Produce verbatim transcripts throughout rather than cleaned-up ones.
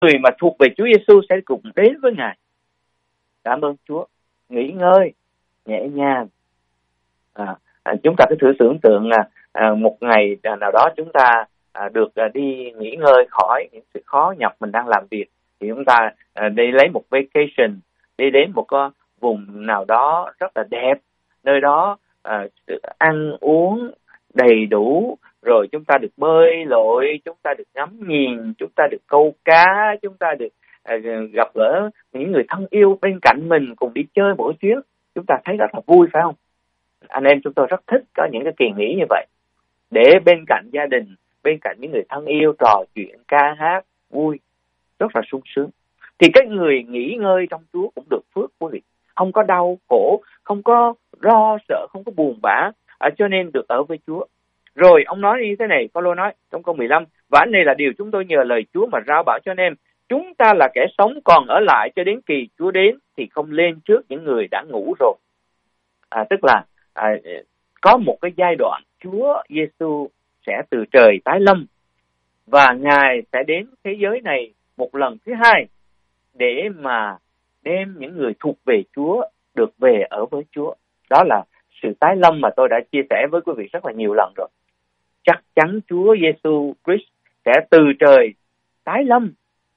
người mà thuộc về Chúa Giêsu sẽ cùng đến với Ngài. Cảm ơn Chúa. Nghỉ ngơi nhẹ nhàng. À, à, chúng ta cứ thử tưởng tượng là à, một ngày nào đó chúng ta à, được à, đi nghỉ ngơi khỏi những sự khó nhọc mình đang làm việc, thì chúng ta à, đi lấy một vacation, đi đến một cái vùng nào đó rất là đẹp, nơi đó à, ăn uống đầy đủ, rồi chúng ta được bơi lội, chúng ta được ngắm nhìn, chúng ta được câu cá, chúng ta được à, gặp gỡ những người thân yêu bên cạnh mình cùng đi chơi mỗi chuyến. Chúng ta thấy rất là vui, phải không? Anh em chúng tôi rất thích có những cái kỳ nghỉ như vậy, để bên cạnh gia đình, bên cạnh những người thân yêu trò chuyện, ca hát, vui, rất là sung sướng. Thì cái người nghỉ ngơi trong Chúa cũng được phước, quý vị. Không có đau khổ, không có lo sợ, không có buồn bã, à, cho nên được ở với Chúa. Rồi ông nói như thế này, Phaolô nói trong câu mười lăm: và này là điều chúng tôi nhờ lời Chúa mà rao bảo cho anh em, chúng ta là kẻ sống còn ở lại cho đến kỳ Chúa đến, thì không lên trước những người đã ngủ rồi. À, tức là à, có một cái giai đoạn Chúa Giêsu sẽ từ trời tái lâm, và Ngài sẽ đến thế giới này một lần thứ hai để mà đem những người thuộc về Chúa được về ở với Chúa. Đó là sự tái lâm mà tôi đã chia sẻ với quý vị rất là nhiều lần rồi. Chắc chắn Chúa Giêsu Christ sẽ từ trời tái lâm,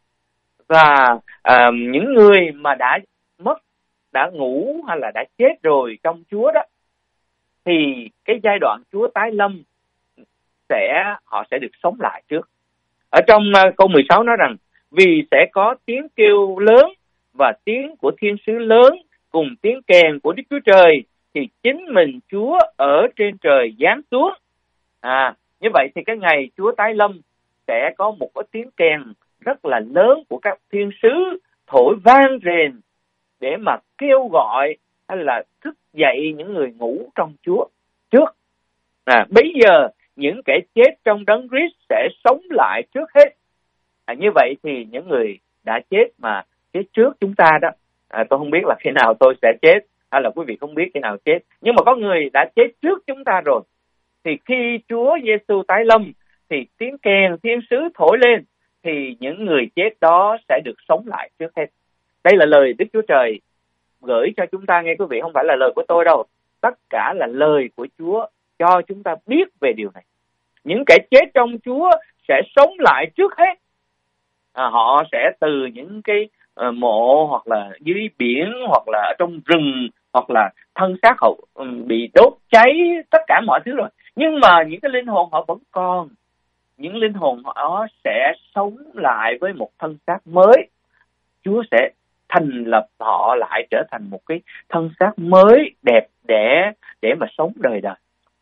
và à, những người mà đã mất, đã ngủ hay là đã chết rồi trong Chúa đó, thì cái giai đoạn Chúa tái lâm sẽ họ sẽ được sống lại trước. Ở trong uh, câu mười sáu nói rằng: vì sẽ có tiếng kêu lớn và tiếng của thiên sứ lớn cùng tiếng kèn của Đức Chúa Trời, thì chính mình Chúa ở trên trời giáng xuống. À, như vậy thì cái ngày Chúa tái lâm sẽ có một cái tiếng kèn rất là lớn của các thiên sứ thổi vang rền để mà kêu gọi hay là thức dậy những người ngủ trong Chúa trước. À, bây giờ những kẻ chết trong Đấng Christ sẽ sống lại trước hết. À, như vậy thì những người đã chết mà chết trước chúng ta đó, à, tôi không biết là khi nào tôi sẽ chết, hay là quý vị không biết khi nào chết, nhưng mà có người đã chết trước chúng ta rồi. Thì khi Chúa Giêsu tái lâm thì tiếng kèn thiên sứ thổi lên, thì những người chết đó sẽ được sống lại trước hết. Đây là lời Đức Chúa Trời gửi cho chúng ta nghe quý vị, không phải là lời của tôi đâu. Tất cả là lời của Chúa cho chúng ta biết về điều này. Những kẻ chết trong Chúa sẽ sống lại trước hết. À, họ sẽ từ những cái uh, mộ, hoặc là dưới biển, hoặc là ở trong rừng, hoặc là thân xác họ um, bị đốt cháy, tất cả mọi thứ rồi. Nhưng mà những cái linh hồn họ vẫn còn. Những linh hồn họ sẽ sống lại với một thân xác mới. Chúa sẽ thành lập họ lại trở thành một cái thân xác mới đẹp đẽ để mà sống đời đời.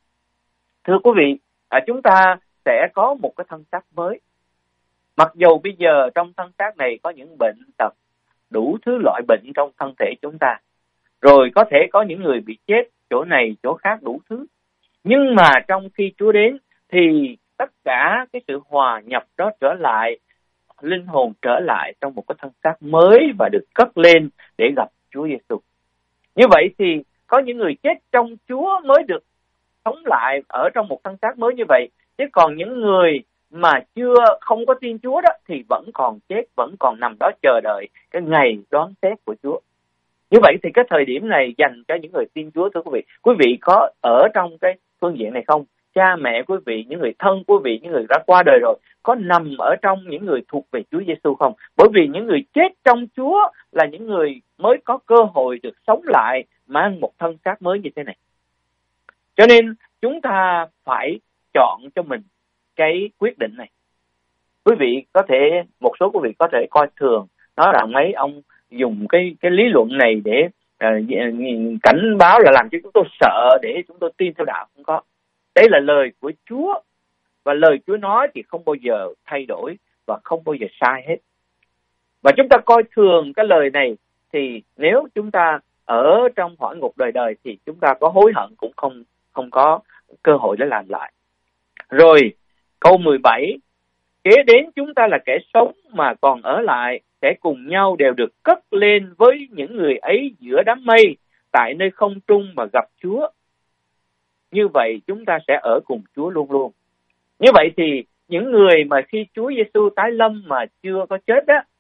Thưa quý vị, à, chúng ta sẽ có một cái thân xác mới. Mặc dù bây giờ trong thân xác này có những bệnh tật, đủ thứ loại bệnh trong thân thể chúng ta, rồi có thể có những người bị chết chỗ này chỗ khác đủ thứ, nhưng mà trong khi Chúa đến thì tất cả cái sự hòa nhập đó trở lại, linh hồn trở lại trong một cái thân xác mới và được cất lên để gặp Chúa Giêsu. Như vậy thì có những người chết trong Chúa mới được sống lại ở trong một thân xác mới như vậy, chứ còn những người mà chưa không có tin Chúa đó thì vẫn còn chết, vẫn còn nằm đó chờ đợi cái ngày đoán xét của Chúa. Như vậy thì cái thời điểm này dành cho những người tin Chúa. Thưa quý vị, quý vị có ở trong cái phương diện này không? Cha mẹ quý vị, những người thân quý vị, những người đã qua đời rồi, có nằm ở trong những người thuộc về Chúa Giêsu không? Bởi vì những người chết trong Chúa là những người mới có cơ hội được sống lại, mang một thân xác mới như thế này. Cho nên chúng ta phải chọn cho mình cái quyết định này. Quý vị có thể, một số quý vị có thể coi thường, nói rằng mấy ông dùng cái cái lý luận này để uh, cảnh báo là làm cho chúng tôi sợ để chúng tôi tin theo đạo. Không có. Đây là lời của Chúa, và lời Chúa nói thì không bao giờ thay đổi và không bao giờ sai hết. Và chúng ta coi thường cái lời này thì nếu chúng ta ở trong hỏa ngục đời đời thì chúng ta có hối hận cũng không không có cơ hội để làm lại. Rồi câu mười bảy: kế đến chúng ta là kẻ sống mà còn ở lại sẽ cùng nhau đều được cất lên với những người ấy giữa đám mây tại nơi không trung mà gặp Chúa. Như vậy chúng ta sẽ ở cùng Chúa luôn luôn. Như vậy thì những người mà khi Chúa Giêsu tái lâm mà chưa có chết á,